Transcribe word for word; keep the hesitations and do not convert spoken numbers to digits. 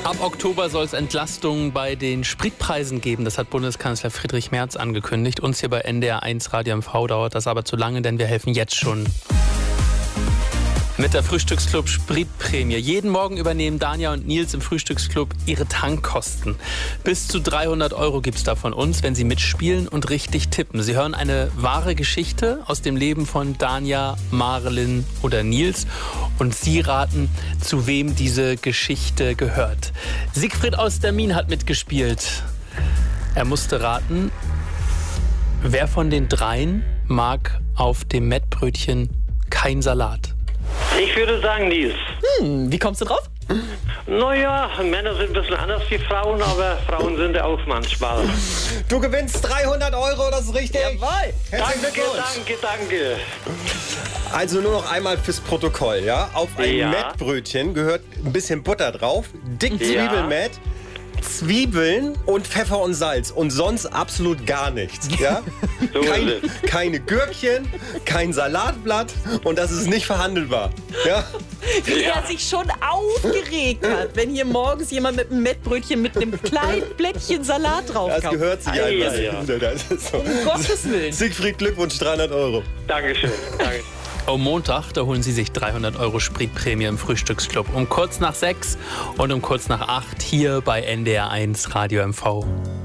Ab Oktober soll es Entlastungen bei den Spritpreisen geben. Das hat Bundeskanzler Friedrich Merz angekündigt. Uns hier bei N D R eins Radio M V dauert das aber zu lange, denn wir helfen jetzt schon. Mit der Frühstücksclub Spritprämie. Jeden Morgen übernehmen Danja und Nils im Frühstücksclub ihre Tankkosten. Bis zu dreihundert Euro gibt's da von uns, wenn Sie mitspielen und richtig tippen. Sie hören eine wahre Geschichte aus dem Leben von Danja, Marilyn oder Nils. Und Sie raten, zu wem diese Geschichte gehört. Siegfried aus Dermin hat mitgespielt. Er musste raten, wer von den dreien mag auf dem Mettbrötchen kein Salat? Ich würde sagen Nils. Hm, wie kommst du drauf? Naja, Männer sind ein bisschen anders wie Frauen, aber Frauen sind ja auch manchmal. Du gewinnst dreihundert Euro, das ist richtig. Jawohl. Herzlichen Danke, Glückwunsch. danke, danke. Also nur noch einmal fürs Protokoll, ja? Auf ein Ja. Mettbrötchen gehört ein bisschen Butter drauf, dick Ja. Zwiebelmett, Zwiebeln und Pfeffer und Salz und sonst absolut gar nichts, ja? So Kein, ist es. keine Gürkchen, kein Salatblatt und das ist nicht verhandelbar, ja? Wie Ja. er sich schon aufgeregt hat, wenn hier morgens jemand mit einem Mettbrötchen mit einem kleinen Blättchen Salat drauf Das kommt. gehört sich Ja, einfach. ja, ja. Das ist so. Um Gottes Willen. Siegfried, Glückwunsch, dreihundert Euro. Dankeschön, danke. Am Montag, da holen Sie sich dreihundert Euro Spritprämie im Frühstücksclub. Um kurz nach sechs und um kurz nach acht hier bei N D R eins Radio M V.